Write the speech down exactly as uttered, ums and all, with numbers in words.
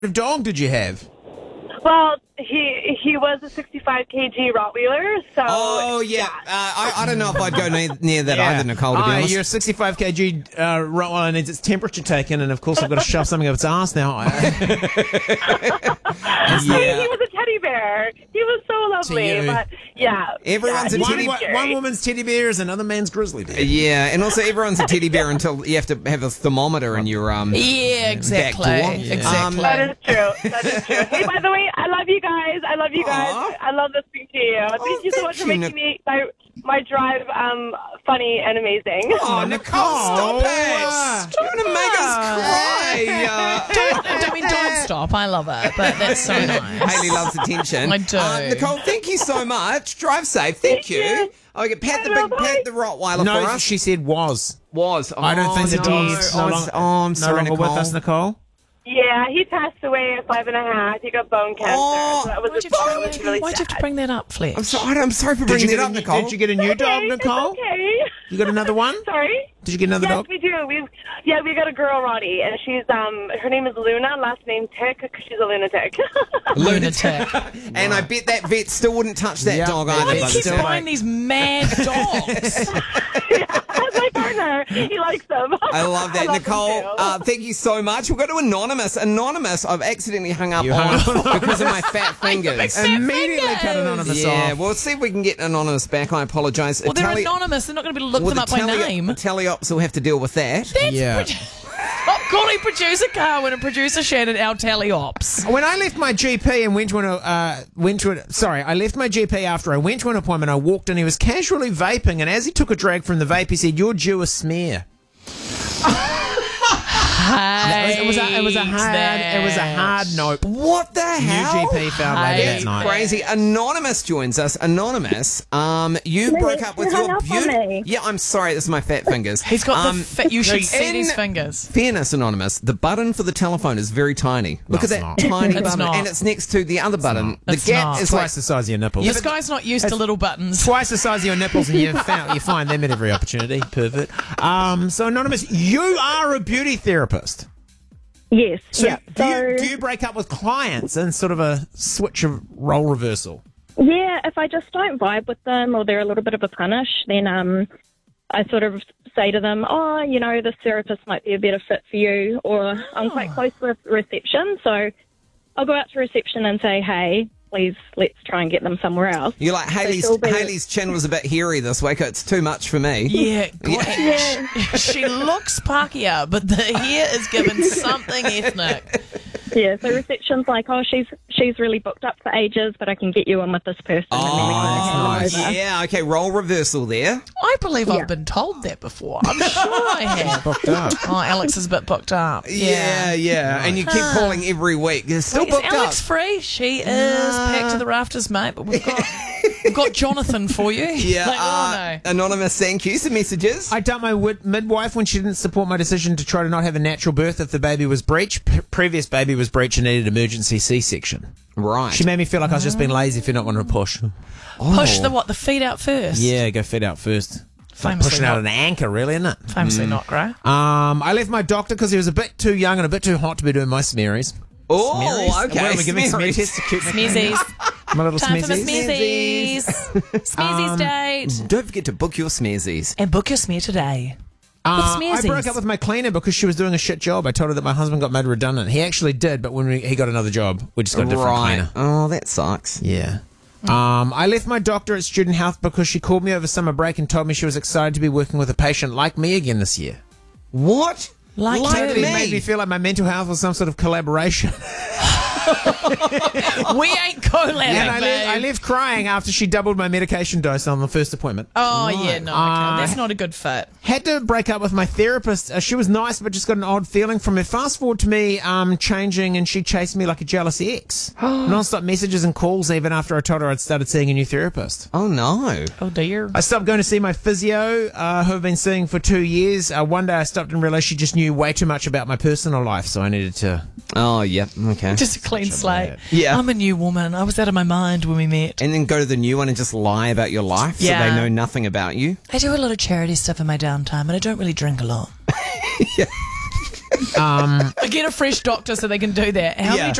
of dog did you have? Well, he he was a sixty-five kilogram Rottweiler, so... Oh, yeah. yeah. Uh, I, I don't know if I'd go near, near that Yeah. either, Nicole, to be Oh, honest. you're a sixty-five kilogram uh, Rottweiler needs its temperature taken, and of course I've got to shove something up its ass now. He, he was a teddy bear. He was so lovely, you. but yeah. Everyone's yeah, a he one, teddy- was one, scary. one woman's teddy bear is another man's grizzly bear. Yeah, and also everyone's a teddy bear until you have to have a thermometer in your um. Yeah, exactly. Back door. Exactly. That is true. That is true. Hey, by the way, I love you guys. I love you guys. Aw. I love listening to you. Thank you so thank much for you, making Nic- me my my drive um funny and amazing. Oh, Nicole, stop it! You're going to make us cry. Uh, don't, I mean, don't stop. I love it, but that's so nice. Haley loves attention. I do. Uh, Nicole, thank you so much. Drive safe. Thank, Thank you. you. Oh, get pat the Bye, big bye. pat the Rottweiler No, for us. she said was. Was. Oh, I don't think the no. dog is no oh, longer, oh, I'm no sorry, longer Nicole. with us, Nicole. Yeah, he passed away at five and a half. He got bone cancer. Oh, so that was, Why'd you, that have was to, really why'd you have to sad. bring that up, Fletch? I'm sorry. I'm sorry for Did you, bringing it get up, a, Nicole. did you get a new dog, Okay, it's Nicole? okay. You got another one? Sorry? Did you get another Yes, dog? we do. We've yeah, we got a girl, Roddy, and she's um her name is Luna, last name Tick, because she's a lunatic. Lunatic. And I bet that vet still wouldn't touch that Yeah, dog that either. Why do you but keep still. buying these mad dogs? That's my partner. He likes them. I love that, love Nicole. them too. Uh, thank you so much. We'll go to Anonymous. Anonymous, I've accidentally hung up You on hung up. because of my fat fingers. Immediately cut Anonymous Yeah, off. we'll see if we can get Anonymous back. I apologise. Well, they're Tally- anonymous. They're not going to be able to look well, them up the by tally- name. Tallyops will have to deal with that. That's Yeah. Stop calling producer Carwin and producer Shannon our tally ops. When I left my G P and went to an, uh, went to a, sorry, I left my G P after I went to an appointment. I walked in, he was casually vaping, and as he took a drag from the vape, he said, "You're due a smear." It was, it was a, it was a hard, it was a hard nope. What the hell? New G P found later Hey. that night. Crazy. Anonymous joins us. Anonymous, um, you broke up with you hung your up on beauty. me. Yeah, I'm sorry. This is my fat fingers. He's got um, the fit. You should see in these fingers. Fairness, Anonymous, the button for the telephone is very tiny. Look it's at that not. tiny It's button, not. and it's next to the other button. The It's gap not. is like Twice the size of your nipples. This guy's not used to little buttons. Twice the size of your nipples, and you found, you find them at every opportunity. Pervert. Um, so, Anonymous, you are a beauty therapist. Yes. So, yeah. do, you, So- do you break up with clients in sort of a switch of role reversal? Yeah, if I just don't vibe with them or they're a little bit of a punish, then um, I sort of say to them, oh, you know, this therapist might be a better fit for you, or I'm quite close with reception, so I'll go out to reception and say, hey, please, let's try and get them somewhere else. you're like Haley's. she'll be- Haley's chin was a bit hairy this week. It's too much for me. Yeah, she, she looks Pakia, but the hair is given something ethnic. Yeah, so reception's like, oh, she's she's really booked up for ages, but I can get you in with this person. and then we can hand them nice. over. Yeah. Okay. Role reversal there. I believe Yeah. I've been told that before. I'm sure I have. Booked up. Oh, Alex is a bit booked up. Yeah. Yeah. And you keep calling every week. You're still Wait, is booked Alex up. free? She is packed to the rafters, mate. But we've got we've got Jonathan for you. Yeah. Like, uh, oh, no. Anonymous. Thank you. Some messages. I dumped my wid- midwife when she didn't support my decision to try to not have a natural birth if the baby was breech. P- previous baby was breech and needed emergency C-section. right. She made me feel like I was just being lazy for not wanting to push. Push the what? The feet out first. Yeah, go feet out first. It's like Famously pushing out not- an anchor, really, isn't it? Famously not great. Um, I left my doctor because he was a bit too young and a bit too hot to be doing my smearies. Oh, Smearies? okay. Well, we're giving smear Smearies. tests to keep my, Smeezies. my little Time for the smeazies. smeezies. Smeezies date. Don't forget to book your smearsies. And book your smear today. Uh, With I smearsies. broke up with my cleaner because she was doing a shit job. I told her that my husband got made redundant. He actually did, but when we, he got another job, we just got a different Right. cleaner. Oh, that sucks. Yeah. Um, I left my doctor at Student Health because she called me over summer break and told me she was excited to be working with a patient like me again this year. What? Like Like you. Totally me. made me feel like my mental health was some sort of collaboration. We ain't collabing, and I, babe. left, I left crying after she doubled my medication dose on the first appointment. Oh, yeah, no. Okay. Uh, That's not a good fit. Had to break up with my therapist. Uh, she was nice, but just got an odd feeling from her. Fast forward to me um, changing, and she chased me like a jealous ex. Non-stop messages and calls even after I told her I'd started seeing a new therapist. Oh, no. Oh, dear. I stopped going to see my physio, uh, who I've been seeing for two years. Uh, one day I stopped and realised she just knew way too much about my personal life, so I needed to... Oh, yeah. Okay. Just a clean slate. Yeah. I'm a new woman. I was out of my mind when we met. And then go to the new one and just lie about your life so Yeah. they know nothing about you. I do a lot of charity stuff in my downtime, and I don't really drink a lot. Um, Get a fresh doctor so they can do that. How Yeah. many